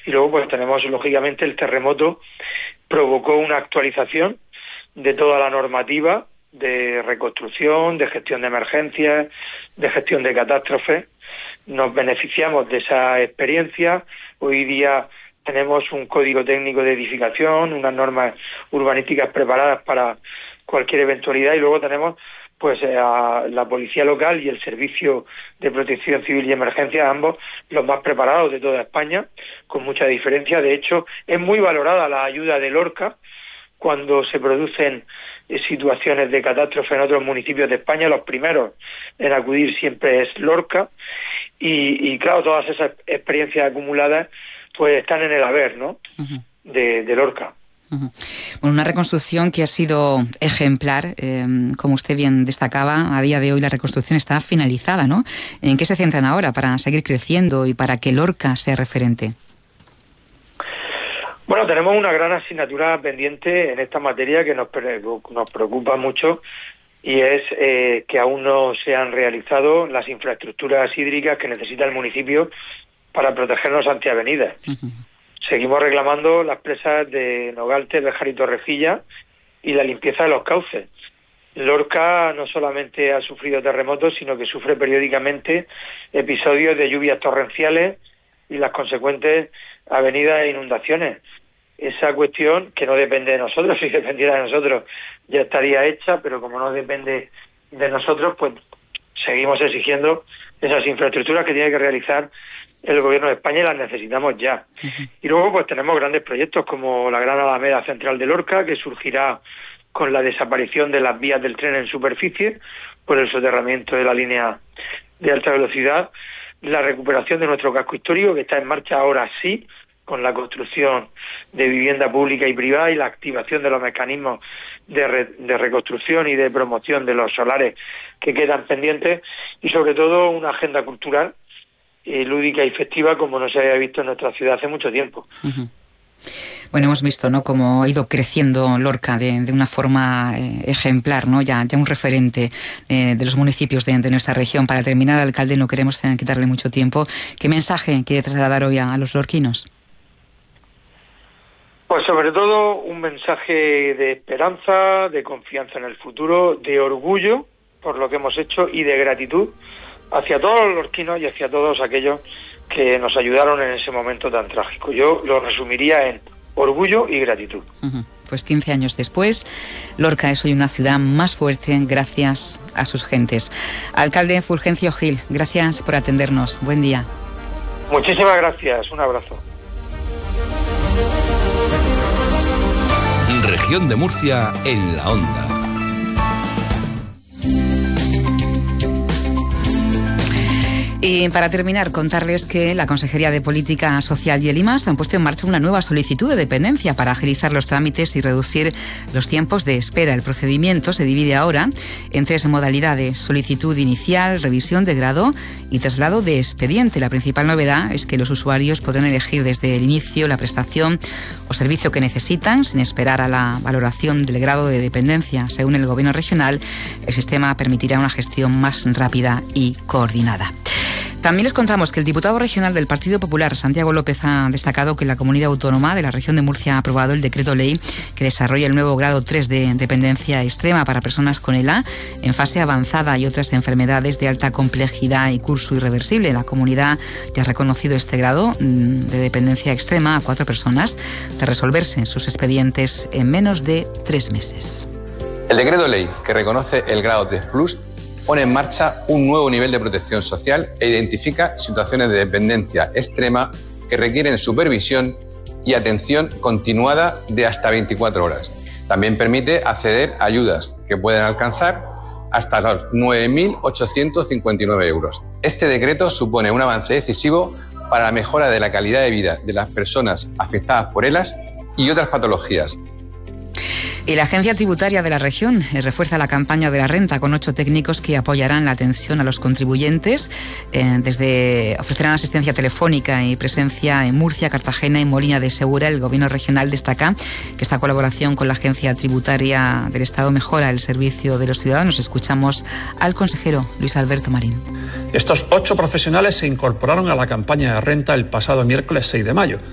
Y luego pues tenemos, lógicamente, el terremoto provocó una actualización de toda la normativa de reconstrucción, de gestión de emergencias, de gestión de catástrofes. Nos beneficiamos de esa experiencia. Hoy día tenemos un código técnico de edificación, unas normas urbanísticas preparadas para cualquier eventualidad, y luego tenemos pues a la policía local y el servicio de protección civil y emergencia, ambos los más preparados de toda España, con mucha diferencia. De hecho, es muy valorada la ayuda de Lorca cuando se producen situaciones de catástrofe en otros municipios de España. Los primeros en acudir siempre es Lorca, y claro, todas esas experiencias acumuladas pues están en el haber, ¿no? de Lorca. Bueno, una reconstrucción que ha sido ejemplar, como usted bien destacaba. A día de hoy la reconstrucción está finalizada, ¿no? ¿En qué se centran ahora para seguir creciendo y para que Lorca sea referente? Bueno, tenemos una gran asignatura pendiente en esta materia que nos preocupa mucho, y es que aún no se han realizado las infraestructuras hídricas que necesita el municipio para protegernos ante avenidas. Seguimos reclamando las presas de Nogaltes, Béjar y Torrejilla y la limpieza de los cauces. Lorca no solamente ha sufrido terremotos, sino que sufre periódicamente episodios de lluvias torrenciales y las consecuentes avenidas e inundaciones. Esa cuestión, que no depende de nosotros, si dependiera de nosotros ya estaría hecha, pero como no depende de nosotros, pues seguimos exigiendo esas infraestructuras que tiene que realizar el Gobierno de España, y las necesitamos ya. Y luego pues tenemos grandes proyectos como la Gran Alameda Central de Lorca, que surgirá con la desaparición de las vías del tren en superficie por el soterramiento de la línea de alta velocidad, la recuperación de nuestro casco histórico, que está en marcha ahora sí, con la construcción de vivienda pública y privada y la activación de los mecanismos de reconstrucción y de promoción de los solares que quedan pendientes, y sobre todo una agenda cultural lúdica y festiva como no se había visto en nuestra ciudad hace mucho tiempo. Bueno, hemos visto, ¿no?, cómo ha ido creciendo Lorca de una forma ejemplar, ¿no? Ya un referente de los municipios de nuestra región. Para terminar, alcalde, no queremos quitarle mucho tiempo. ¿Qué mensaje quiere trasladar hoy a los lorquinos? Pues sobre todo un mensaje de esperanza, de confianza en el futuro, de orgullo por lo que hemos hecho y de gratitud hacia todos los lorquinos y hacia todos aquellos que nos ayudaron en ese momento tan trágico. Yo lo resumiría en orgullo y gratitud. Pues 15 años después, Lorca es hoy una ciudad más fuerte gracias a sus gentes. Alcalde Fulgencio Gil, gracias por atendernos. Buen día. Muchísimas gracias. Un abrazo. Región de Murcia en la onda. Y para terminar, contarles que la Consejería de Política Social y el IMAS han puesto en marcha una nueva solicitud de dependencia para agilizar los trámites y reducir los tiempos de espera. El procedimiento se divide ahora en 3 modalidades: solicitud inicial, revisión de grado y traslado de expediente. La principal novedad es que los usuarios podrán elegir desde el inicio la prestación o servicio que necesitan sin esperar a la valoración del grado de dependencia. Según el Gobierno regional, el sistema permitirá una gestión más rápida y coordinada. También les contamos que el diputado regional del Partido Popular, Santiago López, ha destacado que la comunidad autónoma de la región de Murcia ha aprobado el decreto ley que desarrolla el nuevo grado 3 de dependencia extrema para personas con ELA en fase avanzada y otras enfermedades de alta complejidad y curso irreversible. La comunidad ya ha reconocido este grado de dependencia extrema a 4 personas de resolverse sus expedientes en menos de 3 meses. El decreto ley que reconoce el grado 3+ pone en marcha un nuevo nivel de protección social e identifica situaciones de dependencia extrema que requieren supervisión y atención continuada de hasta 24 horas. También permite acceder a ayudas que pueden alcanzar hasta los 9.859 euros. Este decreto supone un avance decisivo para la mejora de la calidad de vida de las personas afectadas por ELAs y otras patologías. Y la Agencia Tributaria de la región refuerza la campaña de la renta con 8 técnicos que apoyarán la atención a los contribuyentes. Ofrecerán asistencia telefónica y presencia en Murcia, Cartagena y Molina de Segura. El Gobierno regional destaca que esta colaboración con la Agencia Tributaria del Estado mejora el servicio de los ciudadanos. Escuchamos al consejero Luis Alberto Marín. Estos 8 profesionales se incorporaron a la campaña de renta el pasado miércoles 6 de mayo.